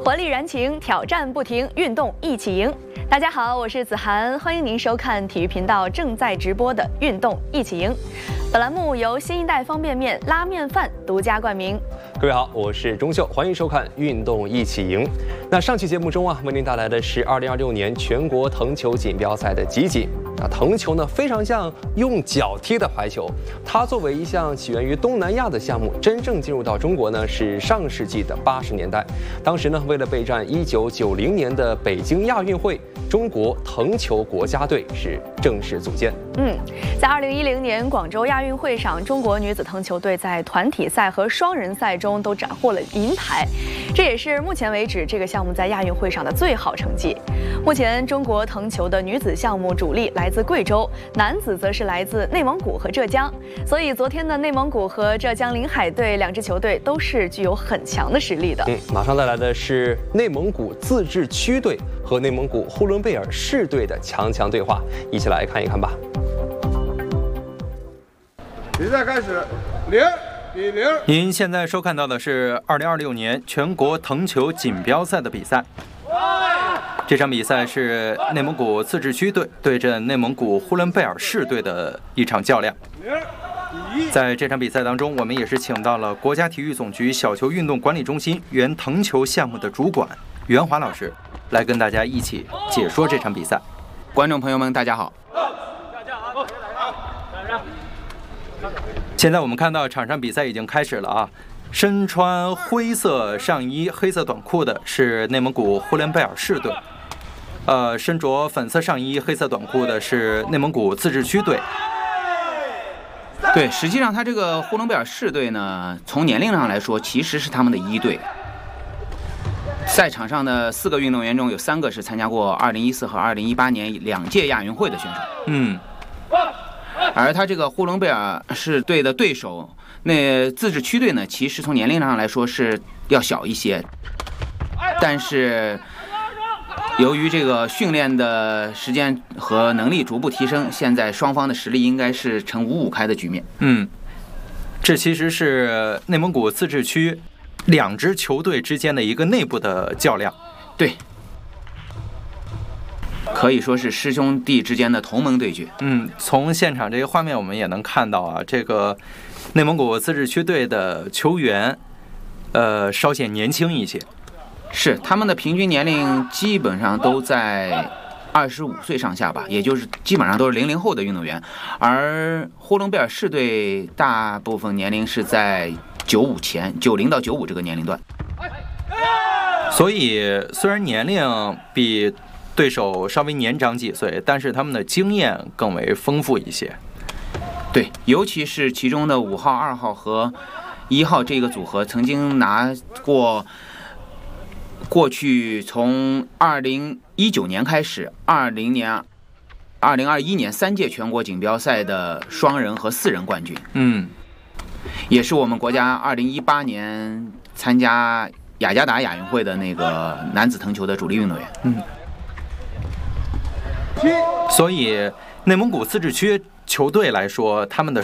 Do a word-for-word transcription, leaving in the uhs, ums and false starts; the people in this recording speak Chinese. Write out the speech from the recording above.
活力燃情，挑战不停，运动一起赢。大家好，我是子涵，欢迎您收看体育频道正在直播的《运动一起赢》。本栏目由新一代方便面拉面饭独家冠名。 各位好，我是钟秀，欢迎收看《运动一起赢》。那上期节目中啊，为您带来的是二零二六年全国藤球锦标赛的集锦。那藤球呢，非常像用脚踢的排球。它作为一项起源于东南亚的项目，真正进入到中国呢，是上世纪的八十年代。当时呢，为了备战一九九零年的北京亚运会，中国藤球国家队是正式组建。 嗯，在二零一零年广州亚运会上，中国女子藤球队在团体赛和双人赛中都斩获了银牌，这也是目前为止这个项目在亚运会上的最好成绩。目前中国藤球的女子项目主力来自贵州，男子则是来自内蒙古和浙江，所以昨天的内蒙古和浙江临海队两支球队都是具有很强的实力的。 嗯，马上带来的是内蒙古自治区队和内蒙古呼伦贝尔市队的强强对话，一起来看一看吧。 比赛开始，零比零。 您现在收看到的是二零二六年全国藤球锦标赛的比赛。这场比赛是内蒙古自治区队对阵内蒙古呼伦贝尔市队的一场较量。在这场比赛当中，我们也是请到了国家体育总局小球运动管理中心原藤球项目的主管袁华老师，来跟大家一起解说这场比赛。 观众朋友们，大家好。 现在我们看到场上比赛已经开始了啊！身穿灰色上衣、黑色短裤的是内蒙古呼伦贝尔市队，呃，身着粉色上衣、黑色短裤的是内蒙古自治区队。 对，实际上他这个呼伦贝尔市队呢，从年龄上来说，其实是他们的一队。赛场上的四个运动员中有三个是参加过二零一四和二零一八年两届亚运会的选手。 嗯。 而他这个呼伦贝尔市队的对手，那自治区队呢，其实从年龄上来说是要小一些，但是由于这个训练的时间和能力逐步提升，现在双方的实力应该是呈五五开的局面。 嗯，这其实是内蒙古自治区两支球队之间的一个内部的较量。 对。可以说是师兄弟之间的同盟对决。 嗯，从现场这个画面我们也能看到啊，这个内蒙古自治区队的球员，呃，稍显年轻一些。 是，他们的平均年龄基本上都在二十五岁上下吧，也就是基本上都是零零后的运动员。而呼伦贝尔市队大部分年龄是在九五前，九零到九五这个年龄段。 所以虽然年龄比对手稍微年长几岁，但是他们的经验更为丰富一些。 对，尤其是其中的五号、二号和一号这个组合，曾经拿过过去从二零一九年开始，二零年、二零二一年三届全国锦标赛的双人和四人冠军。 嗯， 也是我们国家二零一八年参加雅加达亚运会的那个男子藤球的主力运动员。 嗯。所以内蒙古自治区球队来说，他们的